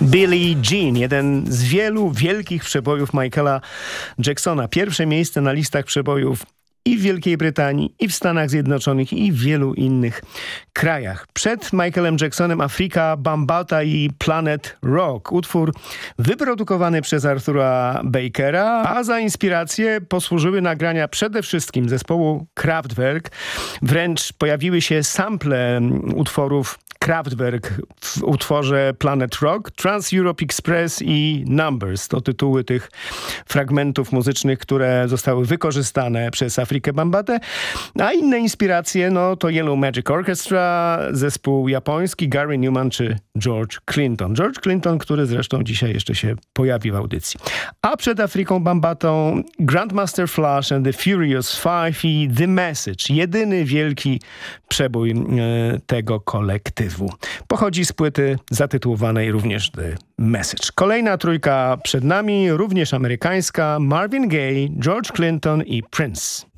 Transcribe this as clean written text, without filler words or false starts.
Billie Jean, jeden z wielu wielkich przebojów Michaela Jacksona. Pierwsze miejsce na listach przebojów i w Wielkiej Brytanii, i w Stanach Zjednoczonych, i w wielu innych krajach. Przed Michaelem Jacksonem Afrika Bambaataa i Planet Rock. Utwór wyprodukowany przez Artura Bakera, a za inspirację posłużyły nagrania przede wszystkim zespołu Kraftwerk. Wręcz pojawiły się sample utworów Kraftwerk w utworze Planet Rock, Trans-Europe Express i Numbers. To tytuły tych fragmentów muzycznych, które zostały wykorzystane przez Afrikę Bambaatę. A inne inspiracje to Yellow Magic Orchestra, zespół japoński, Gary Newman czy George Clinton. George Clinton, który zresztą dzisiaj jeszcze się pojawi w audycji. A przed Afriką Bambaatą Grandmaster Flash and the Furious Five i The Message. Jedyny wielki przebój tego kolektywu. Pochodzi z płyty zatytułowanej również The Message. Kolejna trójka przed nami, również amerykańska. Marvin Gaye, George Clinton i Prince.